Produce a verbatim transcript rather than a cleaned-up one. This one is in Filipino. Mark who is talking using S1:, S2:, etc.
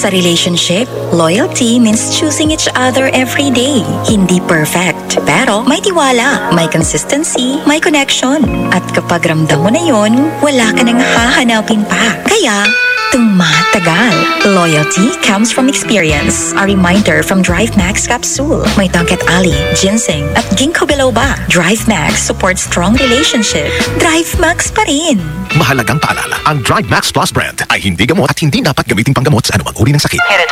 S1: Sa relationship, loyalty means choosing each other every day. Hindi perfect, pero may tiwala, may consistency, may connection. At kapag ramdam mo na yon, wala ka nang hahanapin pa. Kaya, tumatagal. Loyalty comes from experience. A reminder from Drive Max Capsule. May tangket ali, ginseng, at ginkgo biloba. Drive Max supports strong relationship. Drive Max pa rin.
S2: Mahalagang paalala, ang Drive Max Plus brand ay hindi gamot at hindi dapat gamitin panggamot sa anumang uri ng sakit.